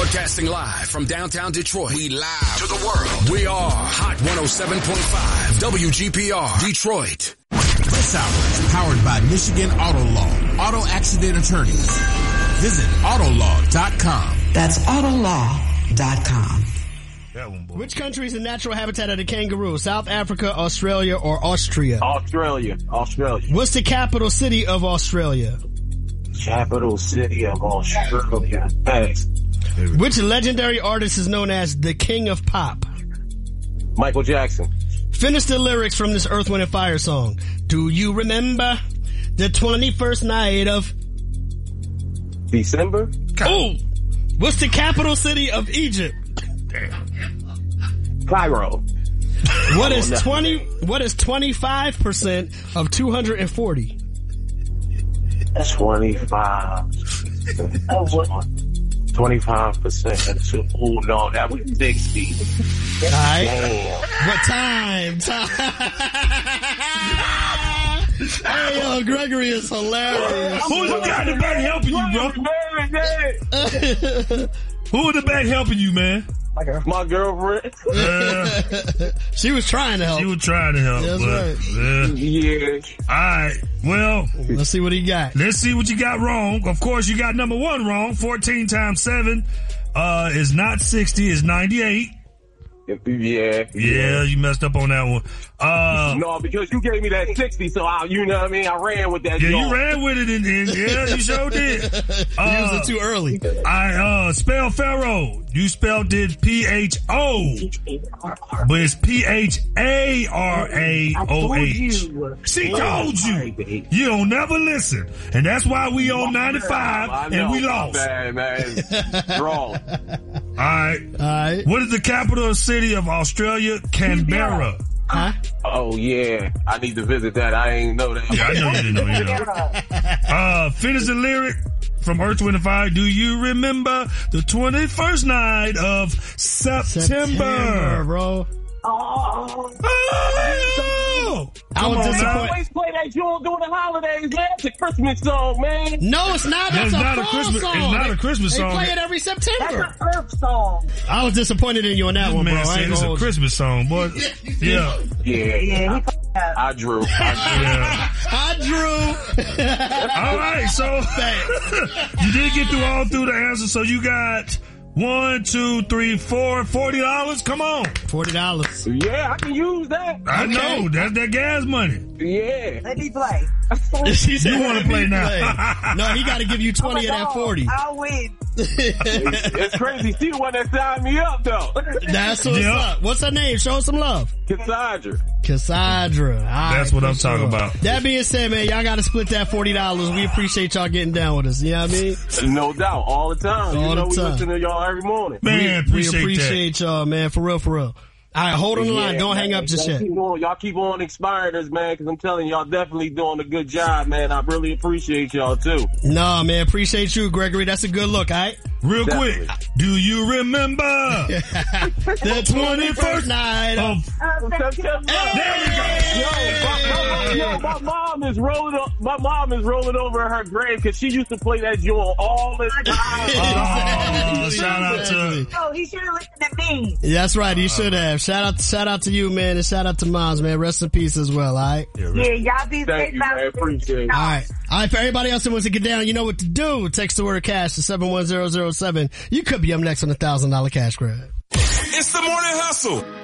Broadcasting live from downtown Detroit. We live to the world. We are Hot 107.5 WGPR Detroit. This hour is powered by Michigan Auto Law. Auto accident attorneys. Visit Autolaw.com. That's Autolaw.com. Which country is the natural habitat of the kangaroo? South Africa, Australia, or Austria? Australia. What's the capital city of Australia? Capital city of Australia. Thanks. Which legendary artist is known as the King of Pop? Michael Jackson. Finish the lyrics from this Earth, Wind & Fire song. Do you remember the 21st night of December? Oh! What's the capital city of Egypt? Cairo. What is 25% of 240? 25. 25%. Oh no, that was 60. Alright. Damn. What time? Hey, yo, Gregory is hilarious. Who's the guy in the back helping you, bro? Who in the back helping you, man? My girlfriend. She was trying to help. That's right. Yeah. Alright, well. Let's see what he got. Let's see what you got wrong. Of course, you got number one wrong. 14 times 7 is not 60, it's 98. Yeah, you messed up on that one. No, because you gave me that 60, so you know what I mean? I ran with that. Yeah, you ran with it, and yeah, you sure did. You used it too early. Spell Pharaoh. You spelled it P-H-O, but it's P-H-A-R-A-O-H. She told you. You don't never listen, and that's why we on 95 and we lost. Man. Wrong. All right. What is the capital city of Australia? Canberra. Huh? Oh yeah, I need to visit that. I ain't know that. Yeah, I know you didn't know. Finish the lyric from Earth, Wind & Fire. Do you remember the 21st night of September? Bro. Oh. I was disappointed. I always play that during the holidays, man. It's a Christmas song, man. No, it's not. That's not a Christmas song. It's not a Christmas song. They play it every September. That's an Earth song. I was disappointed in you on that one, bro. Man said it's a Christmas song, boy. Yeah. I drew. All right, so you did get through the answers, so you got 1, 2, 3, 4, $40. Come on. $40. Yeah, I can use that. I know. That's that gas money. Yeah. Let me play. You want to play now? No, he got to give you 20 of that 40. I'll win. It's crazy. She the one that signed me up, though. That's what's up. What's her name? Show her some love. Cassandra. That's what I'm talking about. That being said, man, y'all got to split that $40. We appreciate y'all getting down with us. You know what I mean? No doubt. All the time. We listen to y'all every morning. Man, we appreciate y'all, man. For real. All right, hold on the line. Don't hang up just yet. Y'all keep on inspiring us, man, because I'm telling y'all definitely doing a good job, man. I really appreciate y'all, too. No, man, appreciate you, Gregory. That's a good look, all right? Real quick, do you remember the 21st night of September? There we go. My mom is rolling over her grave because she used to play that joint all the time. Shout out to her. Oh, he should have listened to me. That's right, he should have. Shout out to you, man, and shout out to moms, man. Rest in peace as well, all right? Yeah, y'all be safe. Thank you, man. Appreciate it. All right, for everybody else that wants to get down, you know what to do. Text the word cash to 71007. You could be up next on $1,000 cash grab. It's the Morning Hustle.